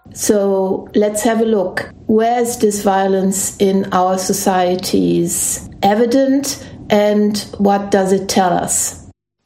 So let's have a look. Where is this violence in our societies evident, and what does it tell us?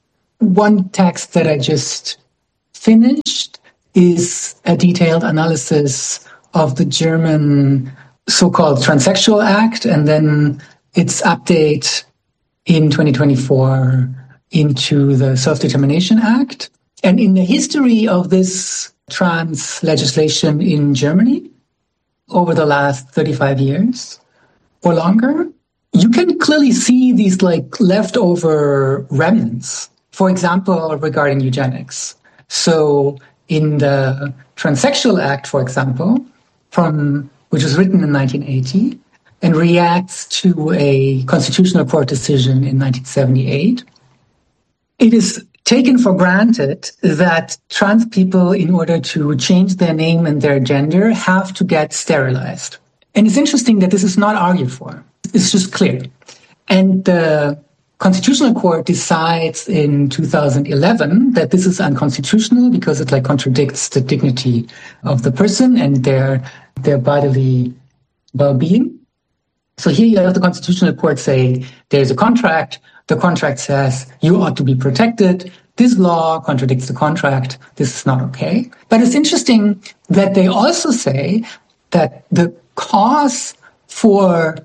One text that I just finished is a detailed analysis of the German so-called Transsexual Act, and then its update in 2024 into the Self-Determination Act. And in the history of this trans legislation in Germany over the last 35 years or longer, you can clearly see these like leftover remnants, for example, regarding eugenics. So in the Transsexual Act, for example, which was written in 1980 and reacts to a constitutional court decision in 1978, it is taken for granted that trans people, in order to change their name and their gender, have to get sterilized. And it's interesting that this is not argued for. It's just clear. And the Constitutional Court decides in 2011 that this is unconstitutional because it like contradicts the dignity of the person and their bodily well-being. So here you have the Constitutional Court say there's a contract. The contract says you ought to be protected. This law contradicts the contract. This is not okay. But it's interesting that they also say that the cause for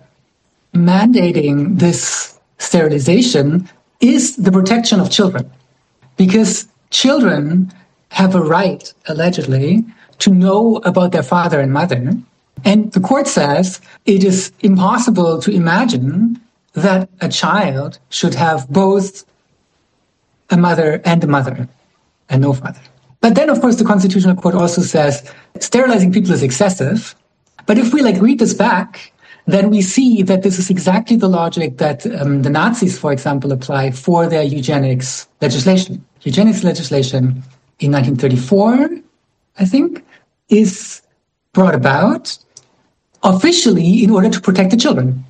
mandating this sterilization is the protection of children. Because children have a right, allegedly, to know about their father and mother. And the court says it is impossible to imagine that a child should have both a mother and no father. But then, of course, the Constitutional Court also says sterilizing people is excessive. But if we read this back, then we see that this is exactly the logic that the Nazis, for example, applied for their eugenics legislation. Eugenics legislation in 1934, I think, is brought about officially in order to protect the children.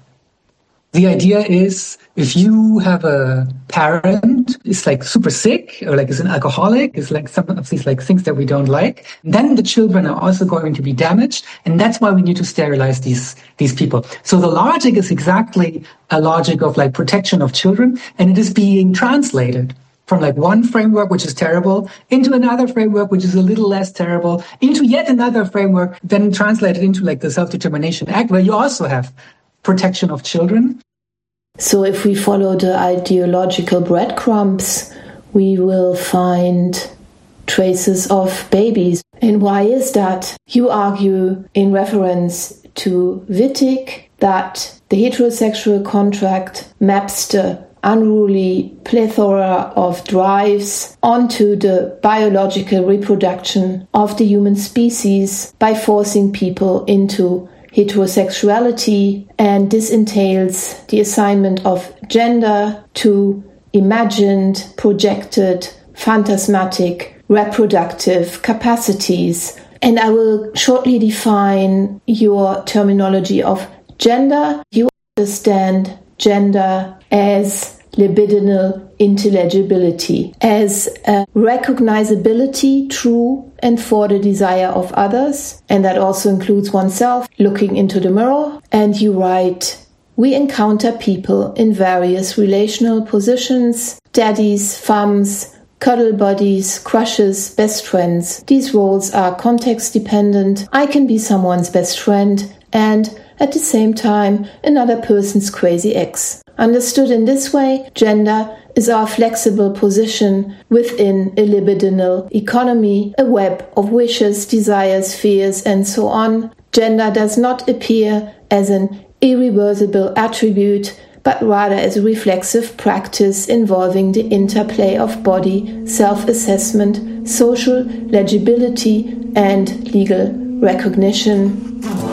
The idea is if you have a parent is super sick or is an alcoholic, is some of these things that we don't like, then the children are also going to be damaged, and that's why we need to sterilize these people. So the logic is exactly a logic of protection of children, and it is being translated from one framework, which is terrible, into another framework, which is a little less terrible, into yet another framework, then translated into the Self-Determination Act, where you also have protection of children. So if we follow the ideological breadcrumbs, we will find traces of babies. And why is that? You argue in reference to Wittig that the heterosexual contract maps the unruly plethora of drives onto the biological reproduction of the human species by forcing people into heterosexuality, and this entails the assignment of gender to imagined, projected, phantasmatic, reproductive capacities. And I will shortly define your terminology of gender. You understand gender as libidinal intelligibility, as a recognizability through and for the desire of others, and that also includes oneself, looking into the mirror. And you write, we encounter people in various relational positions, daddies, femmes, cuddle buddies, crushes, best friends. These roles are context dependent. I can be someone's best friend and at the same time another person's crazy ex. Understood in this way, gender is our flexible position within a libidinal economy, a web of wishes, desires, fears, and so on. Gender does not appear as an irreversible attribute, but rather as a reflexive practice involving the interplay of body, self-assessment, social legibility, and legal recognition.